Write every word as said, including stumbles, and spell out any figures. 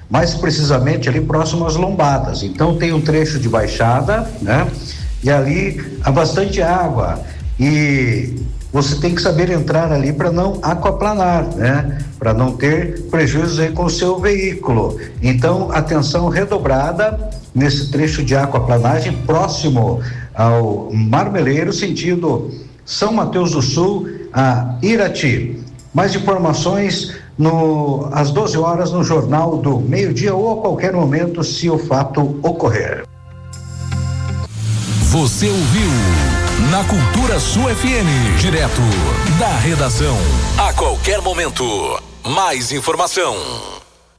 mais precisamente ali próximo às lombadas. Então tem um trecho de baixada, né? E ali há bastante água e você tem que saber entrar ali para não aquaplanar, né? Para não ter prejuízo aí com o seu veículo. Então, atenção redobrada nesse trecho de aquaplanagem próximo ao Marmeleiro, sentido São Mateus do Sul a Irati. Mais informações no às doze horas no Jornal do Meio-Dia ou a qualquer momento se o fato ocorrer. Você ouviu na Cultura Sul F M, direto da redação. A qualquer momento, mais informação.